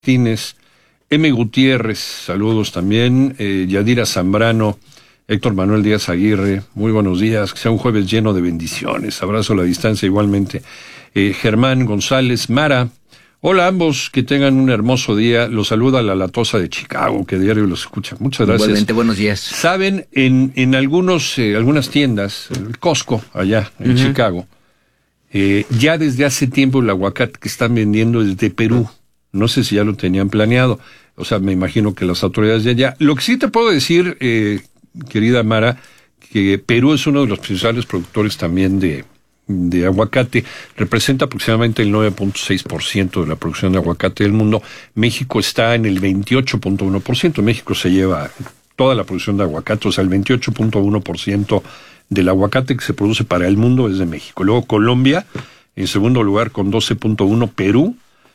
Martínez, M. Gutiérrez, saludos también, Yadira Zambrano, Héctor Manuel Díaz Aguirre, muy buenos días, que sea un jueves lleno de bendiciones, abrazo a la distancia igualmente, Germán González, Mara, hola a ambos, que tengan un hermoso día, los saluda la Latosa de Chicago, que diario los escucha, muchas gracias. Igualmente, buenos días. Saben, en algunas tiendas, el Costco, allá en Chicago, ya desde hace tiempo el aguacate que están vendiendo es de Perú. No sé si ya lo tenían planeado. O sea, me imagino que las autoridades de allá. Lo que sí te puedo decir, querida Mara, que Perú es uno de los principales productores también de aguacate. Representa aproximadamente el 9.6% de la producción de aguacate del mundo. México está en el 28.1%. México se lleva toda la producción de aguacate, o sea, el 28.1% del aguacate que se produce para el mundo es de México. Luego Colombia, en segundo lugar con 12.1%, Perú,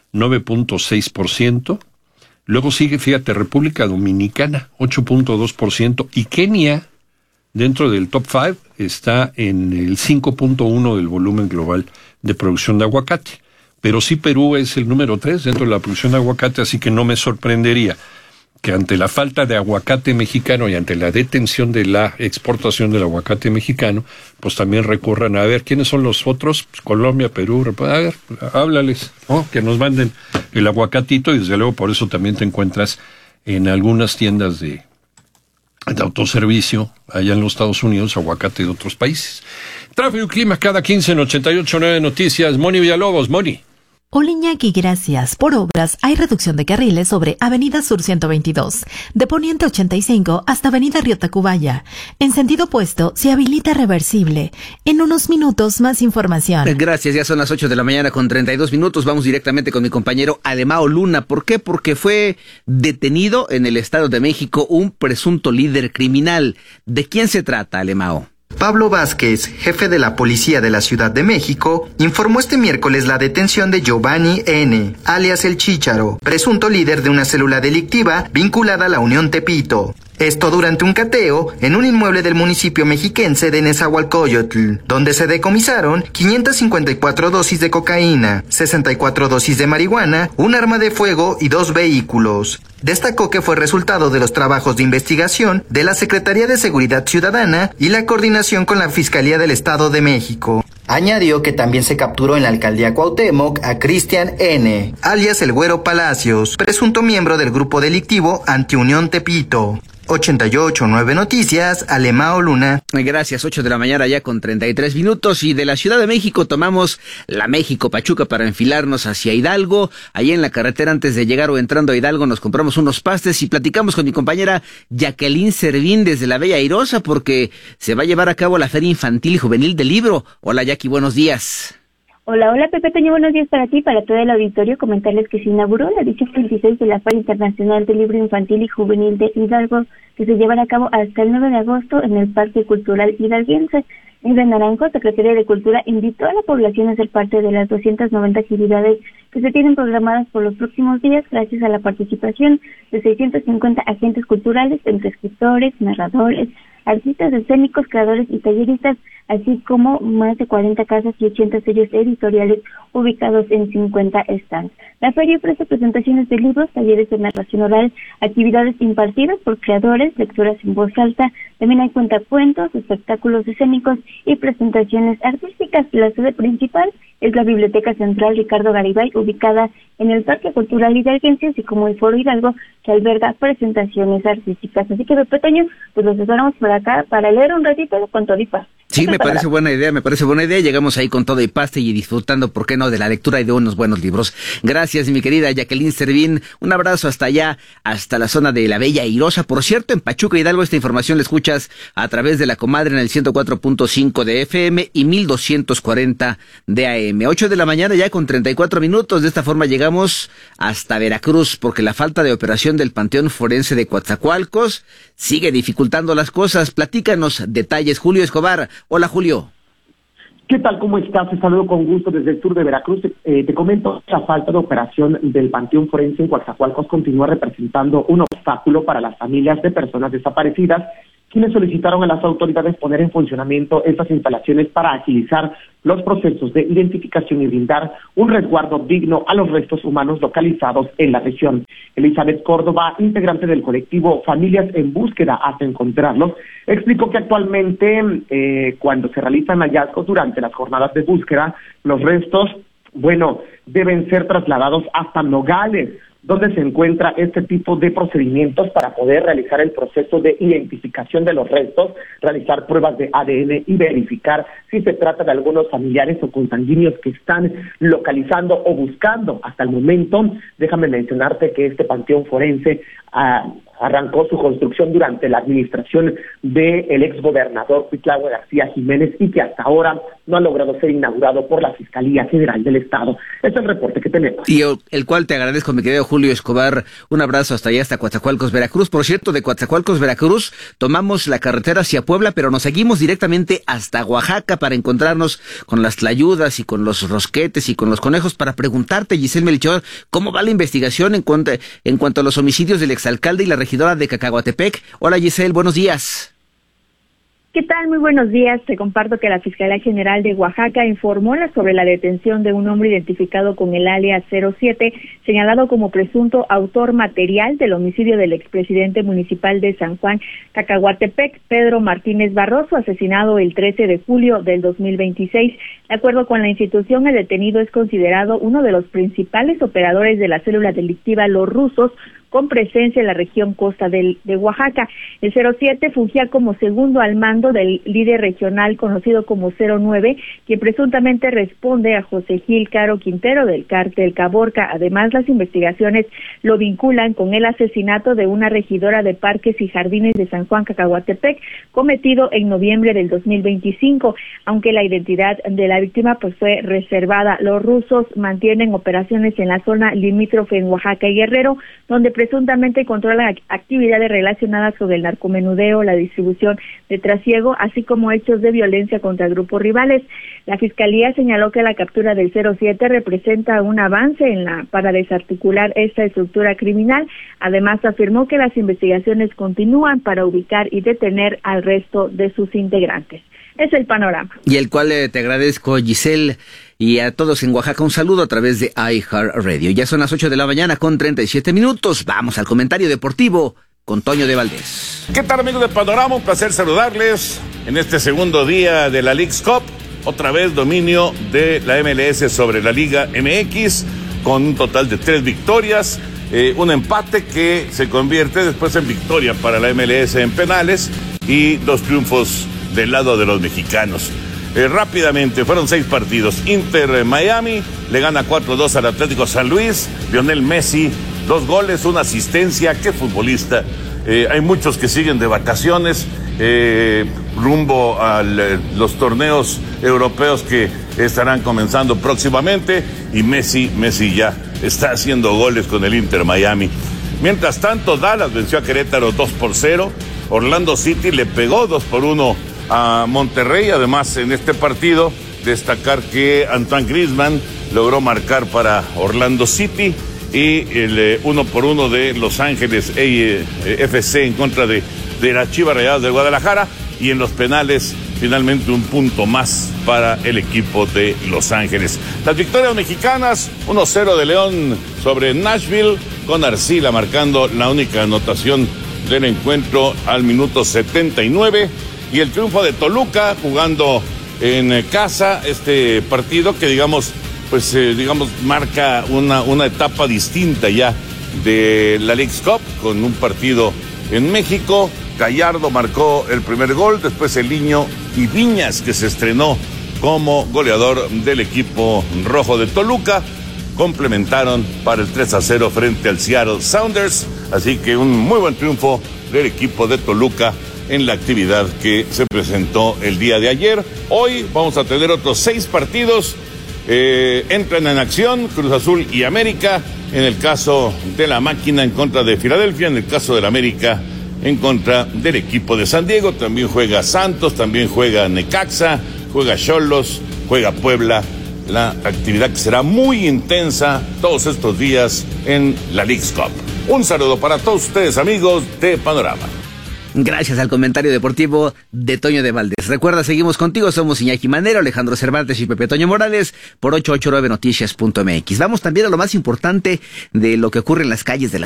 9.6%. Luego sigue, fíjate, República Dominicana, 8.2%. Y Kenia, dentro del top 5, está en el 5.1% del volumen global de producción de aguacate. Pero sí Perú es el número 3 dentro de la producción de aguacate, así que no me sorprendería que ante la falta de aguacate mexicano y ante la detención de la exportación del aguacate mexicano, pues también recurran a ver quiénes son los otros, pues Colombia, Perú, a ver, háblales, ¿no? Que nos manden el aguacatito, y desde luego por eso también te encuentras en algunas tiendas de autoservicio allá en los Estados Unidos, aguacate de otros países. Tráfico y clima cada 15 en 88.9 Noticias. Moni Villalobos, Moni. Hola Iñaki, gracias. Por obras hay reducción de carriles sobre Avenida Sur 122, de Poniente 85 hasta Avenida Río Tacubaya. En sentido opuesto, se habilita reversible. En unos minutos más información. Gracias, ya son las 8 de la mañana con 32 minutos. Vamos directamente con mi compañero Alemao Luna. ¿Por qué? Porque fue detenido en el Estado de México un presunto líder criminal. ¿De quién se trata, Alemao? Pablo Vázquez, jefe de la Policía de la Ciudad de México, informó este miércoles la detención de Giovanni N., alias El Chícharo, presunto líder de una célula delictiva vinculada a la Unión Tepito. Esto durante un cateo en un inmueble del municipio mexiquense de Nezahualcóyotl, donde se decomisaron 554 dosis de cocaína, 64 dosis de marihuana, un arma de fuego y 2 vehículos. Destacó que fue resultado de los trabajos de investigación de la Secretaría de Seguridad Ciudadana y la coordinación con la Fiscalía del Estado de México. Añadió que también se capturó en la alcaldía Cuauhtémoc a Cristian N., alias El Güero Palacios, presunto miembro del grupo delictivo Antiunión Tepito. 88.9 Noticias, Alemao Luna. Gracias, 8 de la mañana ya con 33 minutos, y de la Ciudad de México tomamos la México-Pachuca para enfilarnos hacia Hidalgo. Allí en la carretera, antes de llegar o entrando a Hidalgo, nos compramos unos pastes y platicamos con mi compañera Jacqueline Servín desde la Bella Airosa, porque se va a llevar a cabo la Feria Infantil y Juvenil del Libro. Hola Jackie, buenos días. Hola, Pepe Toño, buenos días para ti, para todo el auditorio. Comentarles que se inauguró la edición 26 de la Feria Internacional del Libro Infantil y Juvenil de Hidalgo, que se llevará a cabo hasta el 9 de agosto en el Parque Cultural Hidalguense. Ingrid Naranjo, secretaria de Cultura, invitó a la población a ser parte de las 290 actividades que se tienen programadas por los próximos días, gracias a la participación de 650 agentes culturales, entre escritores, narradores, artistas escénicos, creadores y talleristas, así como más de 40 casas y 80 sellos editoriales ubicados en 50 stands. La feria ofrece presentaciones de libros, talleres de narración oral, actividades impartidas por creadores, lecturas en voz alta, también hay cuentacuentos, espectáculos escénicos y presentaciones artísticas. La sede principal es la Biblioteca Central Ricardo Garibay, ubicada en el Parque Cultural Hidalguense, así como el Foro Hidalgo, que alberga presentaciones artísticas. Así que, Pepe Toño, pues los esperamos por acá para leer un ratito con todo y paz. Sí, me parece buena idea. Llegamos ahí con todo y pasta y disfrutando, ¿por qué no?, de la lectura y de unos buenos libros. Gracias, mi querida Jacqueline Servín. Un abrazo hasta allá, hasta la zona de la Bella Airosa. Por cierto, en Pachuca, Hidalgo, esta información la escuchas a través de La Comadre en el 104.5 de FM y 1240 de AM. 8 de la mañana ya con 34 minutos. De esta forma llegamos hasta Veracruz, porque la falta de operación del Panteón Forense de Coatzacoalcos sigue dificultando las cosas. Platícanos detalles, Julio Escobar. Hola, Julio. ¿Qué tal? ¿Cómo estás? Te saludo con gusto desde el sur de Veracruz. Te comento, la falta de operación del Panteón Forense en Coatzacoalcos continúa representando un obstáculo para las familias de personas desaparecidas quienes solicitaron a las autoridades poner en funcionamiento estas instalaciones para agilizar los procesos de identificación y brindar un resguardo digno a los restos humanos localizados en la región. Elizabeth Córdoba, integrante del colectivo Familias en Búsqueda hasta encontrarlos, explicó que actualmente cuando se realizan hallazgos durante las jornadas de búsqueda, los restos, deben ser trasladados hasta Nogales, donde se encuentra este tipo de procedimientos para poder realizar el proceso de identificación de los restos, realizar pruebas de ADN y verificar si se trata de algunos familiares o consanguíneos que están localizando o buscando. Hasta el momento, déjame mencionarte que este panteón forense arrancó su construcción durante la administración del exgobernador Cuitlahua García Jiménez y que hasta ahora no ha logrado ser inaugurado por la Fiscalía General del Estado. Este es el reporte que tenemos. Y el cual te agradezco, mi querido Julio Escobar. Un abrazo hasta allá, hasta Coatzacoalcos, Veracruz. Por cierto, de Coatzacoalcos, Veracruz, tomamos la carretera hacia Puebla, pero nos seguimos directamente hasta Oaxaca para encontrarnos con las tlayudas y con los rosquetes y con los conejos para preguntarte, Giselle Melchor, ¿cómo va la investigación en cuanto a los homicidios del exalcalde y la regidora de Cacahuatepec? Hola, Giselle, buenos días. ¿Qué tal? Muy buenos días. Te comparto que la Fiscalía General de Oaxaca informó sobre la detención de un hombre identificado con el alias 07, señalado como presunto autor material del homicidio del expresidente municipal de San Juan, Cacahuatepec, Pedro Martínez Barroso, asesinado el 13 de julio del 2026. De acuerdo con la institución, el detenido es considerado uno de los principales operadores de la célula delictiva Los Rusos, con presencia en la región costa de Oaxaca. El 07 fungía como segundo al mando del líder regional conocido como 09, quien presuntamente responde a José Gil Caro Quintero del cártel Caborca. Además, las investigaciones lo vinculan con el asesinato de una regidora de Parques y Jardines de San Juan, Cacahuatepec, cometido en noviembre del 2025, aunque la identidad de la víctima fue reservada. Los rusos mantienen operaciones en la zona limítrofe en Oaxaca y Guerrero, donde presuntamente controlan actividades relacionadas con el narcomenudeo, la distribución de trasiego, así como hechos de violencia contra grupos rivales. La Fiscalía señaló que la captura del 07 representa un avance para desarticular esta estructura criminal. Además, afirmó que las investigaciones continúan para ubicar y detener al resto de sus integrantes. Es el panorama. Y el cual te agradezco, Giselle, y a todos en Oaxaca un saludo a través de iHeartRadio. Ya son las 8 de la mañana con 37 minutos. Vamos al comentario deportivo con Toño de Valdés. ¿Qué tal, amigos de Panorama? Un placer saludarles en este segundo día de la Leagues Cup. Otra vez dominio de la MLS sobre la Liga MX con un total de 3 victorias. Un empate que se convierte después en victoria para la MLS en penales y 2 triunfos del lado de los mexicanos. Rápidamente, fueron 6 partidos. Inter Miami le gana 4-2 al Atlético San Luis. Lionel Messi, 2 goles, 1 asistencia. ¡Qué futbolista! Hay muchos que siguen de vacaciones rumbo a los torneos europeos que estarán comenzando próximamente. Y Messi ya está haciendo goles con el Inter Miami. Mientras tanto, Dallas venció a Querétaro 2-0. Orlando City le pegó 2-1 a Monterrey. Además, en este partido, destacar que Antoine Griezmann logró marcar para Orlando City y el 1-1 de Los Ángeles FC en contra de las Chivas Rayadas de Guadalajara. Y en los penales, finalmente un punto más para el equipo de Los Ángeles. Las victorias mexicanas, 1-0 de León sobre Nashville, con Arcila marcando la única anotación del encuentro al minuto 79. Y el triunfo de Toluca jugando en casa, este partido que digamos marca una etapa distinta ya de la Leagues Cup, con un partido en México. Gallardo marcó el primer gol, después Eliño y Viñas, que se estrenó como goleador del equipo rojo de Toluca, complementaron para el 3-0 frente al Seattle Sounders. Así que un muy buen triunfo del equipo de Toluca en la actividad que se presentó el día de ayer. Hoy vamos a tener otros 6 partidos. Entran en acción Cruz Azul y América. En el caso de la Máquina en contra de Filadelfia, en el caso del América en contra del equipo de San Diego. También juega Santos, también juega Necaxa, juega Xolos, juega Puebla. La actividad que será muy intensa todos estos días en la Leagues Cup. Un saludo para todos ustedes, amigos de Panorama. Gracias al comentario deportivo de Toño de Valdés. Recuerda, seguimos contigo, somos Iñaki Manero, Alejandro Cervantes y Pepe Toño Morales por 889noticias.mx. Vamos también a lo más importante de lo que ocurre en las calles de la